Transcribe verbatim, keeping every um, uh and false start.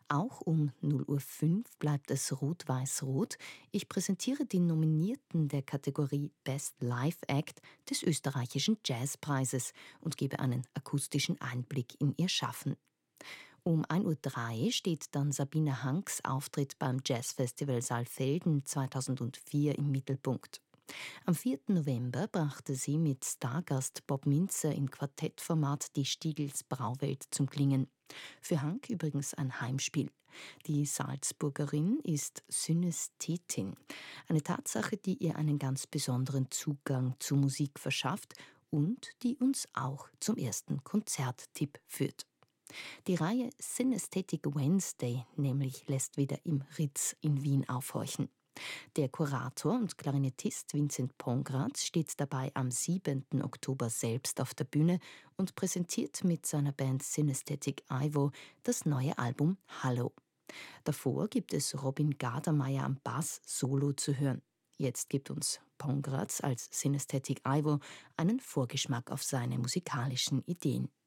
Auch um null Uhr fünf bleibt es rot-weiß-rot. Ich präsentiere die Nominierten der Kategorie Best Live Act des österreichischen Jazzpreises und gebe einen akustischen Einblick in ihr Schaffen. Um ein Uhr drei steht dann Sabine Hanks Auftritt beim Jazzfestival Saalfelden zweitausendvier im Mittelpunkt. Am vierten November brachte sie mit Stargast Bob Mintzer in Quartettformat die Stiegels Brauwelt zum Klingen. Für Hank übrigens ein Heimspiel. Die Salzburgerin ist Synästhetin, eine Tatsache, die ihr einen ganz besonderen Zugang zu Musik verschafft und die uns auch zum ersten Konzerttipp führt. Die Reihe Synesthetic Wednesday nämlich lässt wieder im Ritz in Wien aufhorchen. Der Kurator und Klarinettist Vincent Pongratz steht dabei am siebenten Oktober selbst auf der Bühne und präsentiert mit seiner Band Synesthetic Ivo das neue Album Hallo. Davor gibt es Robin Gardermeier am Bass solo zu hören. Jetzt gibt uns Pongratz als Synesthetic Ivo einen Vorgeschmack auf seine musikalischen Ideen.